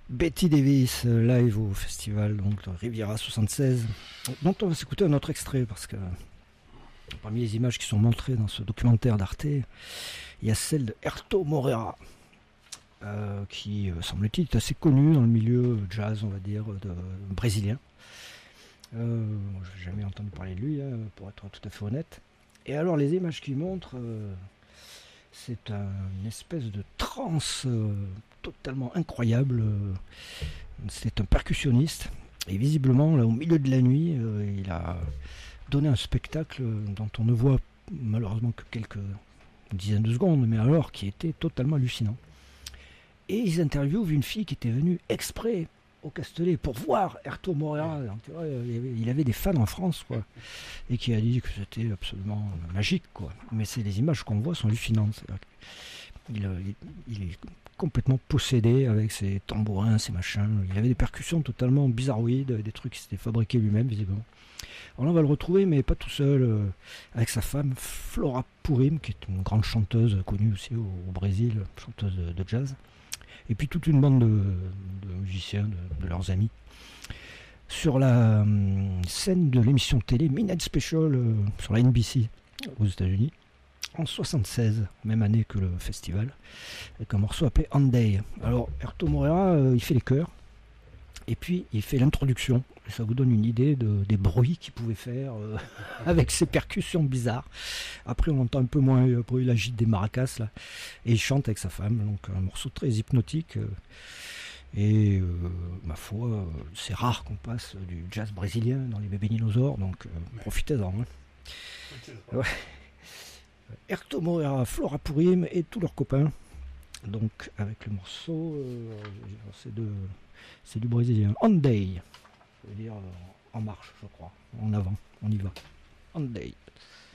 Betty Davis, live au festival donc de Riviera 76, dont on va s'écouter un autre extrait parce que parmi les images qui sont montrées dans ce documentaire d'Arte, il y a celle de Herto Moreira, qui semble-t-il est assez connu dans le milieu jazz, on va dire, brésilien. Je n'ai jamais entendu parler de lui, pour être tout à fait honnête. Et alors les images qu'il montre, c'est une espèce de trance totalement incroyable. C'est un percussionniste et visiblement là, au milieu de la nuit, il a donné un spectacle dont on ne voit malheureusement que quelques dizaines de secondes, mais alors qui était totalement hallucinant. Et ils interviewent une fille qui était venue exprès au Castellet pour voir Herto Moreira. Il avait des fans en France, quoi, et qui a dit que c'était absolument magique, quoi. Mais les images qu'on voit sont hallucinantes. Il est complètement possédé avec ses tambourins, ses machins. Il avait des percussions totalement bizarroïdes, des trucs qui s'étaient fabriqués lui-même, visiblement. Alors là, on va le retrouver, mais pas tout seul, avec sa femme Flora Purim, qui est une grande chanteuse connue aussi au Brésil, chanteuse de jazz. Et puis toute une bande de musiciens, de leurs amis, sur la scène de l'émission télé Midnight Special sur la NBC aux États-Unis, en 76, même année que le festival, avec un morceau appelé Anday. Alors, Herto Moreira, il fait les chœurs, et puis il fait l'introduction. Et ça vous donne une idée des bruits qu'il pouvait faire avec ses percussions bizarres. Après, on entend un peu moins, après il agite des maracas, là, et il chante avec sa femme, donc un morceau très hypnotique. Et ma foi, c'est rare qu'on passe du jazz brésilien dans les bébés dinosaures, donc profitez-en. Ouais. Herto Moreira, Flora Purim et tous leurs copains. Donc avec le morceau, c'est du brésilien. Anday, ça veut dire en marche, je crois. En avant, on y va. Anday.